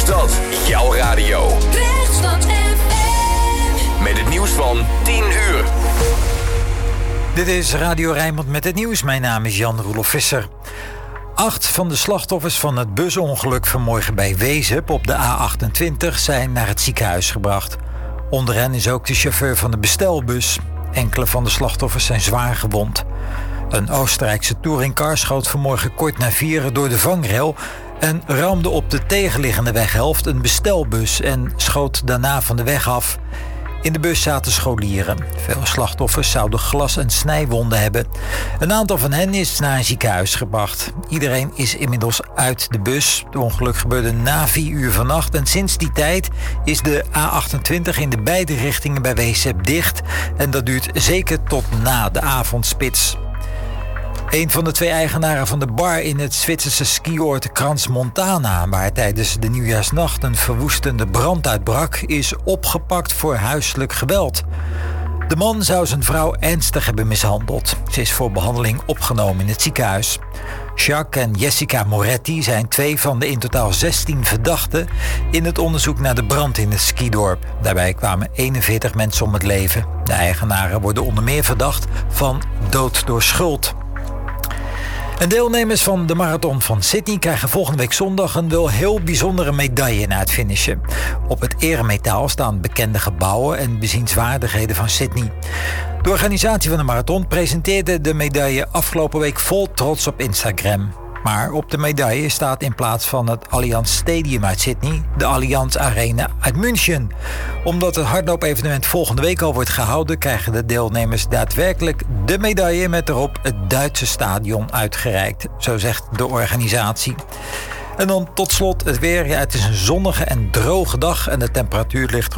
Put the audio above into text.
stad, jouw radio. Krechtstad FM. Met het nieuws van 10 uur. Dit is Radio Rijnmond met het nieuws. Mijn naam is Jan-Roelof Visser. 8 van de slachtoffers van het busongeluk vanmorgen bij Wezep op de A28 zijn naar het ziekenhuis gebracht. Onder hen is ook de chauffeur van de bestelbus. Enkele van de slachtoffers zijn zwaar gewond. Een Oostenrijkse touringcar schoot vanmorgen kort na 4 door de vangrail en ramde op de tegenliggende weghelft een bestelbus en schoot daarna van de weg af. In de bus zaten scholieren. Veel slachtoffers zouden glas- en snijwonden hebben. Een aantal van hen is naar een ziekenhuis gebracht. Iedereen is inmiddels uit de bus. Het ongeluk gebeurde na 4 uur vannacht en sinds die tijd is de A28 in de beide richtingen bij Wezep dicht. En dat duurt zeker tot na de avondspits. Een van de 2 eigenaren van de bar in het Zwitserse skioord Crans-Montana, waar tijdens de nieuwjaarsnacht een verwoestende brand uitbrak, is opgepakt voor huiselijk geweld. De man zou zijn vrouw ernstig hebben mishandeld. Ze is voor behandeling opgenomen in het ziekenhuis. Jacques en Jessica Moretti zijn 2 van de in totaal 16 verdachten in het onderzoek naar de brand in het skidorp. Daarbij kwamen 41 mensen om het leven. De eigenaren worden onder meer verdacht van dood door schuld. En deelnemers van de marathon van Sydney krijgen volgende week zondag een wel heel bijzondere medaille na het finishen. Op het eremetaal staan bekende gebouwen en bezienswaardigheden van Sydney. De organisatie van de marathon presenteerde de medaille afgelopen week vol trots op Instagram. Maar op de medaille staat in plaats van het Allianz Stadium uit Sydney de Allianz Arena uit München. Omdat het hardloopevenement volgende week al wordt gehouden, krijgen de deelnemers daadwerkelijk de medaille met erop het Duitse stadion uitgereikt. Zo zegt de organisatie. En dan tot slot het weer. Ja, het is een zonnige en droge dag en de temperatuur ligt